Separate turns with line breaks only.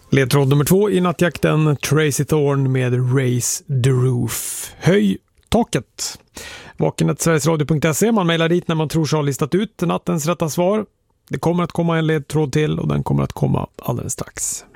Ledtråd nummer 2 i nattjakten, Tracy Thorn med Raise the Roof. Höj taket. Vakenet.sverigesradio.se. Man mejlar dit när man tror sig ha listat ut nattens rätta svar. Det kommer att komma en ledtråd till och den kommer att komma alldeles strax.